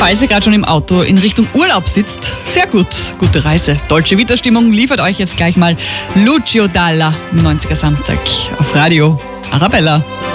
Falls ihr gerade schon im Auto in Richtung Urlaub sitzt, sehr gut, gute Reise. Dolce Vita Stimmung liefert euch jetzt gleich mal Lucio Dalla, 90er Samstag auf Radio Arabella.